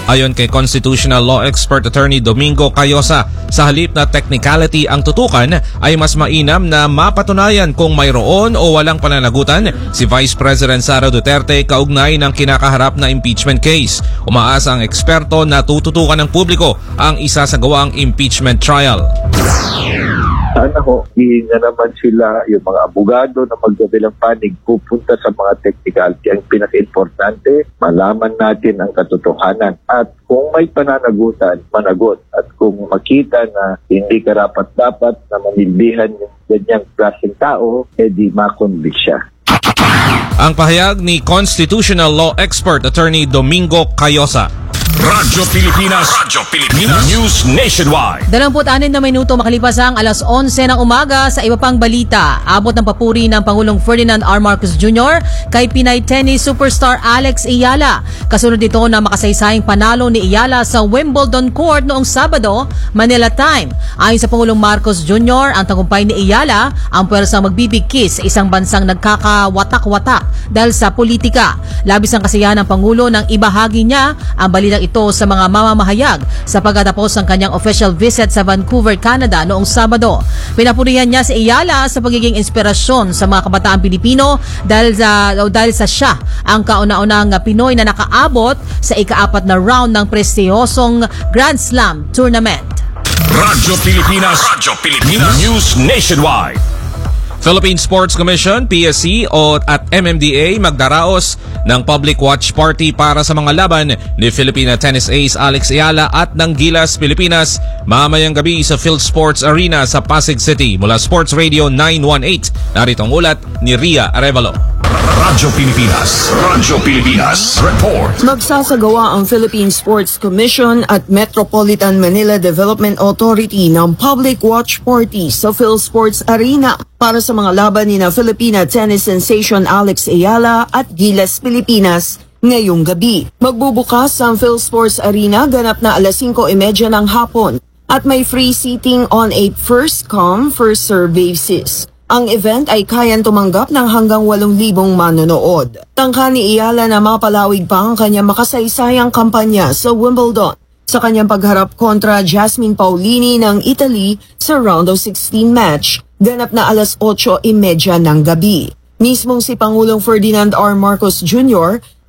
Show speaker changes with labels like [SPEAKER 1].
[SPEAKER 1] Ayon kay constitutional law expert attorney Domingo Cayosa, sa halip na technicality ang tutukan ay mas mainam na mapatunayan kung mayroon o walang pananagutan si Vice President Sara Duterte kaugnay ng kinakaharap na impeachment case. Umaasa ang eksperto na tututukan ng publiko ang isasagawang impeachment trial.
[SPEAKER 2] Sana ho, hihinga naman sila yung mga abogado na magdabilang panig pupunta sa mga technicality. Ang pinaka-importante, malaman natin ang katotohanan. At kung may pananagutan, managot. At kung makita na hindi karapat-dapat na mamilbihan yung ganyang klaseng tao, edi makonvict siya.
[SPEAKER 1] Ang pahayag ni constitutional law expert attorney Domingo Cayosa.
[SPEAKER 3] Radyo Pilipinas News Nationwide.
[SPEAKER 4] 26 na minuto makalipas ang alas 11 ng umaga. Sa iba pang balita, abot ng papuri ng Pangulong Ferdinand R. Marcos Jr. kay Pinay tennis superstar Alex Ayala. Kasunod ito na makasaysayang panalo ni Ayala sa Wimbledon Court noong Sabado, Manila time. Ayon sa Pangulong Marcos Jr., ang tagumpay ni Ayala ang puwersang magbibigkis sa isang bansang nagkakawatak-watak dahil sa politika. Labis ang kasiyahan ng Pangulo nang ibahagi niya ang balitang ito sa mga mamamahayag sa pagkatapos ng kanyang official visit sa Vancouver, Canada noong Sabado. Pinapurihan niya si Ayala sa pagiging inspirasyon sa mga kabataang Pilipino dahil sa siya ang kauna-unang Pinoy na nakaabot sa ika-4 na round ng prestihosong Grand Slam tournament.
[SPEAKER 3] Radyo Pilipinas News Nationwide.
[SPEAKER 1] Philippine Sports Commission, PSC at MMDA magdaraos ng public watch party para sa mga laban ni Filipina tennis ace Alex Ayala at ng Gilas, Pilipinas mamayang gabi sa PhilSports Arena sa Pasig City. Mula Sports Radio 918, narito ang ulat ni Ria Arevalo.
[SPEAKER 3] Radyo Pilipinas Report.
[SPEAKER 5] Magsasagawa ang Philippine Sports Commission at Metropolitan Manila Development Authority ng Public Watch Party sa PhilSports Arena para sa mga laban ni na Filipina tennis sensation Alex Ayala at Gilas, Pilipinas ngayong gabi. Magbubukas ang PhilSports Arena ganap na alas 5:30 ng hapon at may free seating on a first come, first serve basis. Ang event ay kayang tumanggap ng hanggang 8,000 manonood. Tangka ni Ayala na mapalawig pa ang kanyang makasaysayang kampanya sa Wimbledon sa kanyang pagharap kontra Jasmine Paolini ng Italy sa round of 16 match, ganap na alas 8:30 ng gabi. Mismong si Pangulong Ferdinand R. Marcos Jr.